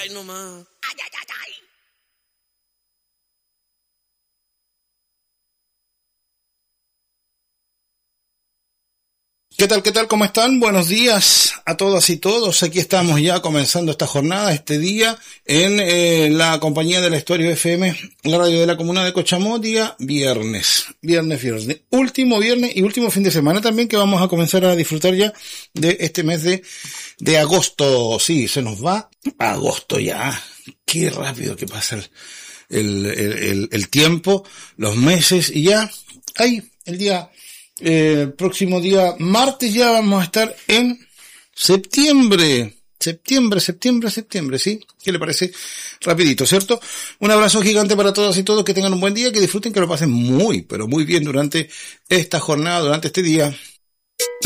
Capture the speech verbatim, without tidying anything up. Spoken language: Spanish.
Ay, no más. Ay, ay, ay, ay. ¿Qué tal, qué tal, cómo están? Buenos días a todas y todos. Aquí estamos ya comenzando esta jornada, este día, en eh, la compañía del Estuario F M, la radio de la comuna de Cochamó, día viernes. Viernes, viernes. Último viernes y último fin de semana también, que vamos a comenzar a disfrutar ya de este mes de, de agosto. Sí, se nos va agosto ya. Qué rápido que pasa el, el, el, el tiempo, los meses, y ya, ahí, el día... Eh, el próximo día martes ya vamos a estar en septiembre, septiembre, septiembre, septiembre, ¿sí? ¿Qué le parece? Rapidito, ¿cierto? Un abrazo gigante para todas y todos, que tengan un buen día, que disfruten, que lo pasen muy, pero muy bien durante esta jornada, durante este día.